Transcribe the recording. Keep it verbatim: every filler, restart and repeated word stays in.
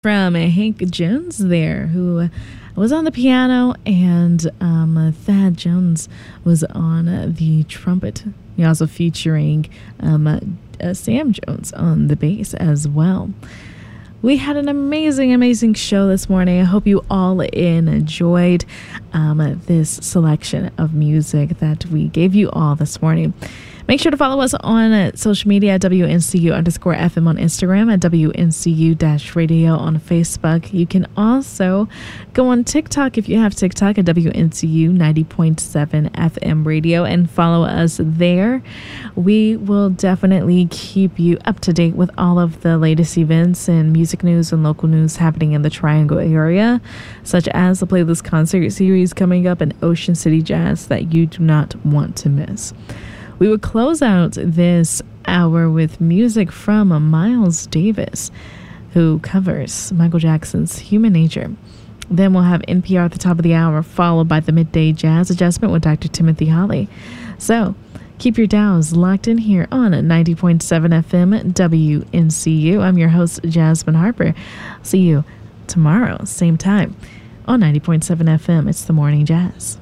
from Hank Jones there, who was on the piano, and um, Thad Jones was on the trumpet. He also featuring um, uh, Sam Jones on the bass as well. We had an amazing, amazing show this morning. I hope you all enjoyed um, this selection of music that we gave you all this morning. Make sure to follow us on uh, social media at W N C U underscore F M on Instagram, at W N C U dash radio on Facebook. You can also go on TikTok if you have TikTok at W N C U ninety point seven F M radio and follow us there. We will definitely keep you up to date with all of the latest events and music news and local news happening in the Triangle area, such as the Playlist Concert Series coming up in Ocean City Jazz that you do not want to miss. We will close out this hour with music from Miles Davis, who covers Michael Jackson's Human Nature. Then we'll have N P R at the top of the hour, followed by the Midday Jazz Adjustment with Doctor Timothy Holly. So keep your dials locked in here on ninety point seven F M W N C U. I'm your host, Jasmine Harper. See you tomorrow, same time, on ninety point seven F M. It's the Morning Jazz.